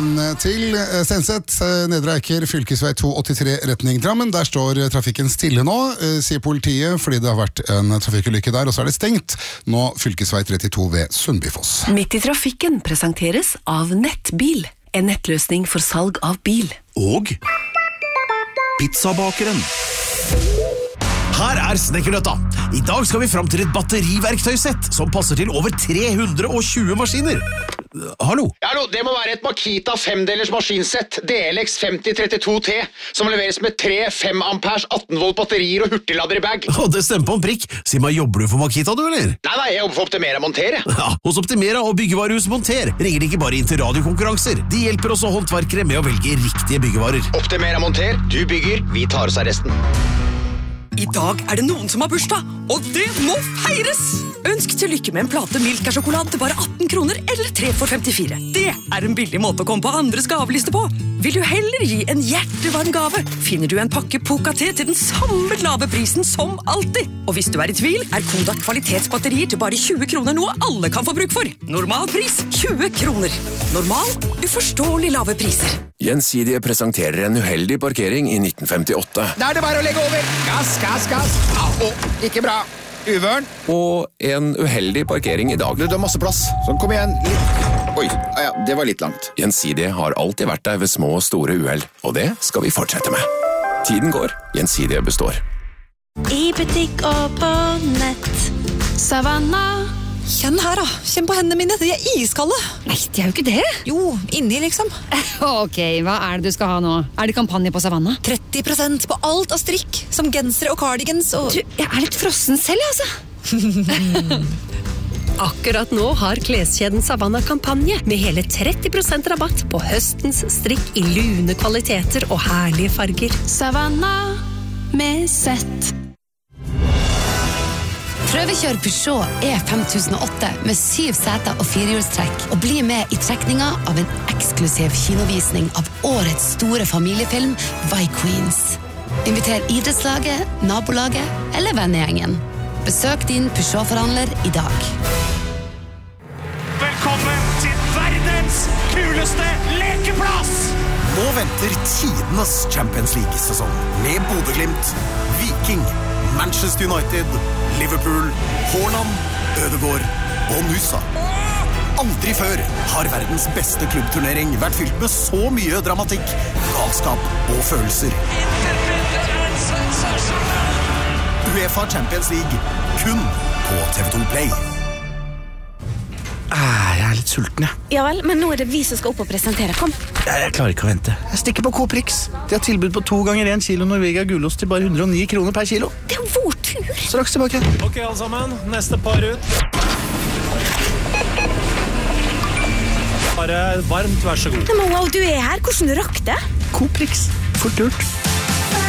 til Stenseth, Nedre Eiker, fylkesvei 283 retning Drammen. Der står trafikken stille nå, sier politiet, fordi det har vært en trafikkulykke der, og så er det stengt nå fylkesvei 32 ved Sundbyfoss. Midt i trafikken presenteres av Nettbil, en nettløsning for salg av bil. Og Pizzabakeren. Her er Snekkernøtta. I dag skal vi frem til et batteriverktøysett som passer til over 320 maskiner. Hallo? Hallo, det må være et Makita 5-delers maskinsett, DLX 5032T, som leveres med 3 5 amperes 18 volt batterier og hurtiglader i bag. Det stemmer på en prikk. Si meg, jobber du for Makita, du, eller? Nei, jeg jobber for Optimera Monter. Ja, hos Optimera og Byggevarehus Monter ringer de ikke bare inn til radiokonkurranser. De hjelper også håndverkere med å velge riktige byggevarer. Optimera Monter, du bygger, vi tar oss av resten. I dag er det noen som har bursdag, og det må feires! Ønsk til lykke med en plate Milka-sjokolade til bare 18 kroner eller 3 for 54. Det er en billig måte å komme på andres gaveliste på. Vil du heller gi en hjertevarm gave, finner du en pakke Poca-te til den samme lave prisen som alltid. Og hvis du er i tvil, er Kodak kvalitetsbatterier til bare 20 kroner noe alle kan få bruk for. Normal pris 20 kroner. Normal, uforståelig lave priser. Gjensidige presenterer en uheldig parkering i 1958. Da er det bare å legge over. Gass, gass, gass. Au, ikke bra. Uvørn. Og en uheldig parkering i dag. Du har masse plass. Sånn, kom igjen. Oi, ja, det var litt langt. Gjensidige har alltid vært der ved små og store uheld, og det skal vi fortsette med. Tiden går, Gjensidige består. I butikk og på nett. Savanna. Kjenn her da, kjenn på hendene mine, de er iskalde. Nei, de er jo ikke det. Jo, inni liksom. Ok, hva er det du skal ha nå? Er det kampanje på Savanna? 30% på alt av strikk, som gensere og cardigans og... Du, jeg er litt frossen selv, altså. Akkurat nå har kleskjeden Savanna kampanje med hele 30% rabatt på høstens strikk i lune kvaliteter og herlige farger. Savanna med sett. Prøvekjør Peugeot E5008 med 7 seter og 4-hjulstrekk, og bli med i trekninga av en eksklusiv kinovisning av årets store familiefilm Vi Queens. Inviter idrettslaget, nabolaget eller vennegjengen. Besøk din Peugeot-forhandler i dag. Velkommen til verdens kuleste lekeplass! Nå venter tidenes Champions League-sesong med Bodø/Glimt, Viking, Manchester United, Liverpool, Haaland, Ødegaard og Nusa. Aldri før har verdens beste klubbturnering vært fylt med så mye dramatikk, galskap og følelser. UEFA Champions League, kun på TV2 Play. Jeg er litt sulten, jeg. Ja vel, men nå er det vi som skal opp og presentere. Kom. Jeg klarer ikke å vente. Jeg stikker på Coprix. De har tilbud på 2 ganger 1 kilo Norvegia gulost til bare 109 kroner per kilo. Det er vår tur. Straks tilbake. Ok, alle sammen. Neste par ut. Bare varmt, vær så god. Men wow, du er her. Hvordan rakk det? Coprix. Fort gjort.